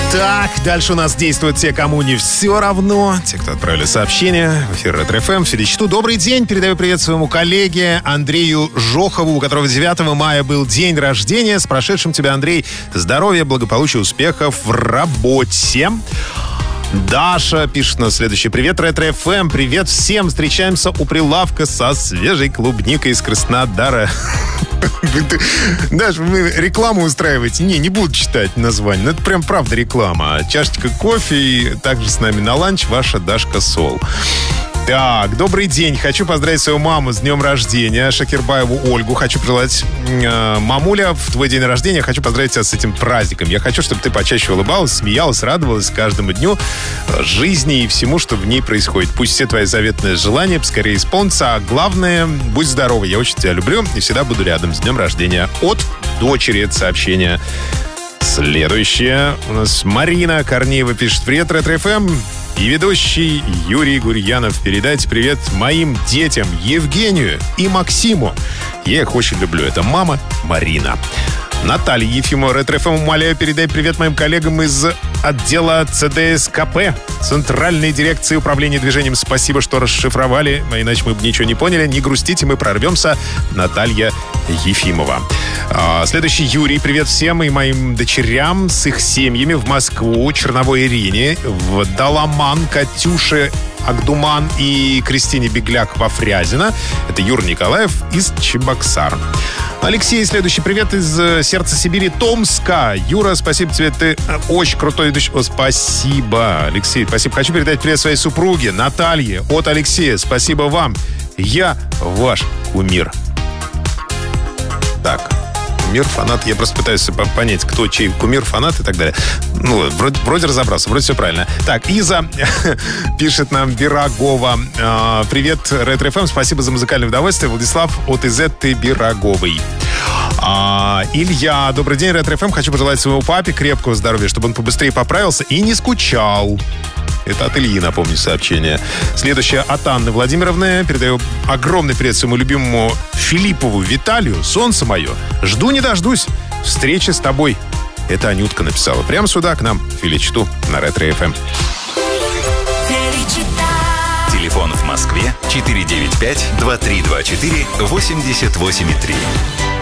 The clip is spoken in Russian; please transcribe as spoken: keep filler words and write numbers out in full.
Так, дальше у нас действуют те, кому не все равно. Те, кто отправили сообщение в эфир Ретро-ФМ. Все чту. Добрый день. Передаю привет своему коллеге Андрею Жохову, у которого девятого мая был день рождения. С прошедшим тебя, Андрей. Здоровья, благополучия, успехов в работе. Даша пишет на следующий. Привет, Ретро-ФМ. Привет всем. Встречаемся у прилавка со свежей клубникой из Краснодара. Даша, вы рекламу устраиваете? Не, не буду читать название. Но это прям правда реклама. Чашечка кофе и также с нами на ланч ваша Дашка Сол. Так, добрый день. Хочу поздравить свою маму с днем рождения, Шакирбаеву Ольгу. Хочу пожелать, э, мамуля, в твой день рождения хочу поздравить тебя с этим праздником. Я хочу, чтобы ты почаще улыбалась, смеялась, радовалась каждому дню жизни и всему, что в ней происходит. Пусть все твои заветные желания поскорее исполнятся, а главное, будь здорова. Я очень тебя люблю и всегда буду рядом. С днем рождения. От дочери это сообщение. Следующее у нас Марина Корнеева пишет. Привет, Ретро-ФМ. И ведущий Юрий Гурьянов. Передайте привет моим детям Евгению и Максиму. Я их очень люблю. Это мама Марина. Наталья Ефимова. Ретро-ФМ, умоляю, передай привет моим коллегам из отдела ЦДСКП, Центральной дирекции управления движением. Спасибо, что расшифровали, иначе мы бы ничего не поняли. Не грустите, мы прорвемся. Наталья Ефимова. А, следующий Юрий. Привет всем и моим дочерям с их семьями в Москву. Черновой Ирине, в Даламан, Катюше Агдуман и Кристине Бегляк во Фрязино. Это Юр Николаев из Чебоксар. Алексей, следующий привет из э, сердца Сибири, Томска. Юра, спасибо тебе, ты очень крутой ведущий. О, спасибо, Алексей, спасибо. Хочу передать привет своей супруге Наталье от Алексея. Спасибо вам. Я ваш кумир. Так, кумир, фанат. Я просто пытаюсь понять, кто чей кумир, фанат и так далее. Ну, вроде, вроде разобрался, вроде все правильно. Так, Иза пишет нам Бирагова. Э, привет, Ретро-ФМ, спасибо за музыкальное удовольствие. Владислав от Изетты Бираговой. А, Илья, добрый день, Ретро-ФМ. Хочу пожелать своему папе крепкого здоровья, чтобы он побыстрее поправился и не скучал. Это от Ильи, напомню, сообщение. Следующее от Анны Владимировны. Передаю огромный привет своему любимому Филиппову Виталию. Солнце мое. Жду не дождусь встречи с тобой. Это Анютка написала. Прямо сюда, к нам, в Филичту, на Ретро-ФМ. Телефон в Москве четыре девять пять два три два четыре восемьдесят восемь три.